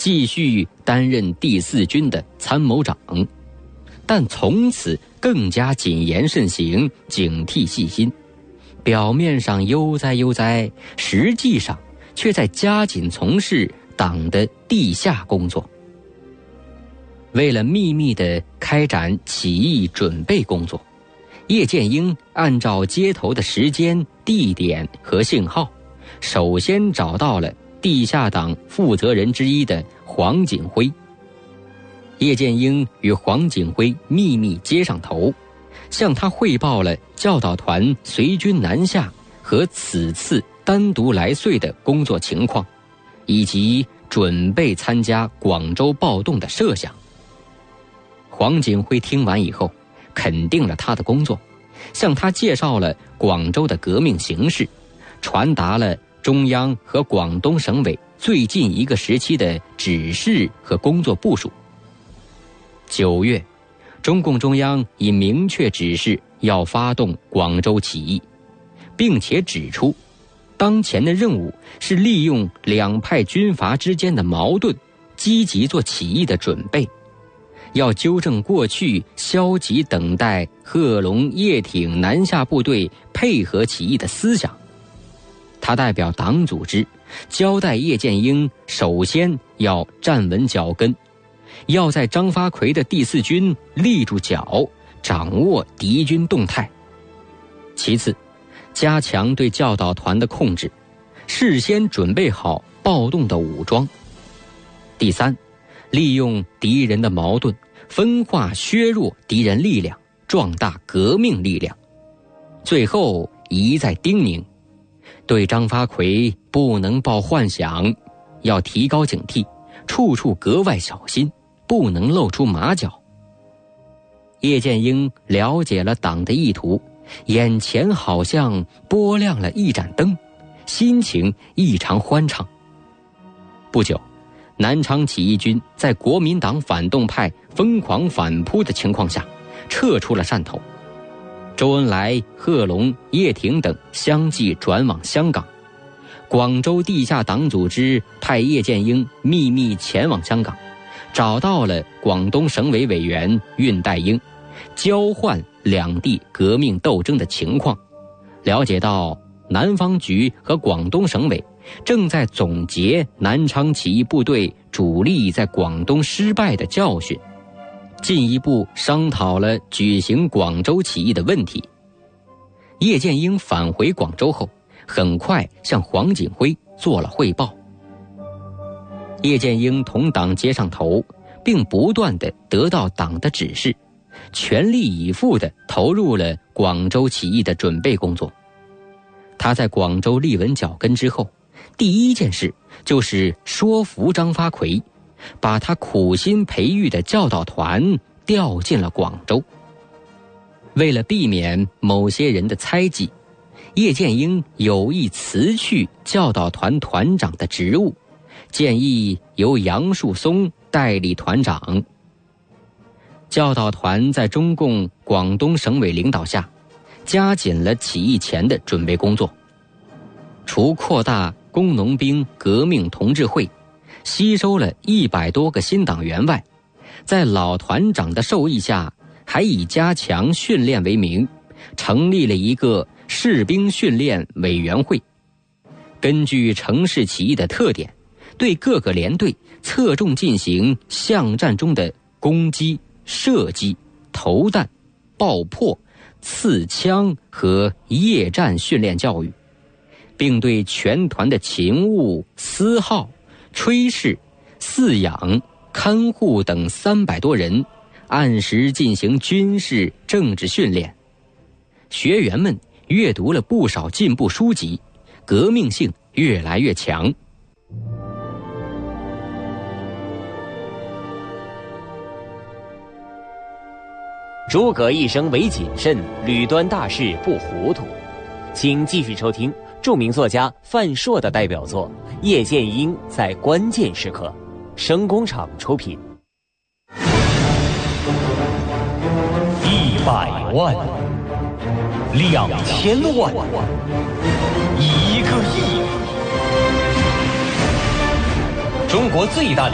继续担任第4军的参谋长，但从此更加谨言慎行，警惕细心。表面上悠哉悠哉，实际上却在加紧从事党的地下工作。为了秘密地开展起义准备工作，叶剑英按照接头的时间、地点和信号，首先找到了地下党负责人之一的黄锦辉。叶剑英与黄锦辉秘密接上头，向他汇报了教导团随军南下和此次单独来遂的工作情况，以及准备参加广州暴动的设想。黄锦辉听完以后，肯定了他的工作，向他介绍了广州的革命形势，传达了中央和广东省委最近一个时期的指示和工作部署。9月，中共中央已明确指示要发动广州起义，并且指出，当前的任务是利用两派军阀之间的矛盾，积极做起义的准备，要纠正过去消极等待贺龙、叶挺南下部队配合起义的思想。他代表党组织交代叶剑英，首先要站稳脚跟，要在张发奎的第4军立住脚，掌握敌军动态。其次，加强对教导团的控制，事先准备好暴动的武装。第三，利用敌人的矛盾，分化削弱敌人力量，壮大革命力量。最后一再叮咛，对张发奎不能抱幻想，要提高警惕，处处格外小心，不能露出马脚。叶剑英了解了党的意图，眼前好像拨亮了一盏灯，心情异常欢畅。不久，南昌起义军在国民党反动派疯狂反扑的情况下，撤出了汕头。周恩来、贺龙、叶挺等相继转往香港。广州地下党组织派叶剑英秘密前往香港，找到了广东省委委员恽代英，交换两地革命斗争的情况，了解到南方局和广东省委正在总结南昌起义部队主力在广东失败的教训，进一步商讨了举行广州起义的问题。叶剑英返回广州后，很快向黄锦辉做了汇报。叶剑英同党接上头，并不断地得到党的指示，全力以赴地投入了广州起义的准备工作。他在广州立稳脚跟之后，第一件事就是说服张发奎，把他苦心培育的教导团调进了广州。为了避免某些人的猜忌，叶剑英有意辞去教导团团长的职务，建议由杨树松代理团长。教导团在中共广东省委领导下，加紧了起义前的准备工作。除扩大工农兵革命同志会，吸收了100多个新党员外，在老团长的授意下，还以加强训练为名，成立了一个士兵训练委员会。根据城市起义的特点，对各个连队侧重进行巷战中的攻击、射击、投弹、爆破、刺枪和夜战训练教育，并对全团的勤务、司号、炊事、饲养、看护等300多人按时进行军事、政治训练。学员们阅读了不少进步书籍，革命性越来越强。 诸葛一生唯谨慎，屡端大事不糊涂。请继续收听著名作家范硕的代表作《叶剑英在关键时刻》，声工厂出品。 100万、2000万、1个亿，中国最大的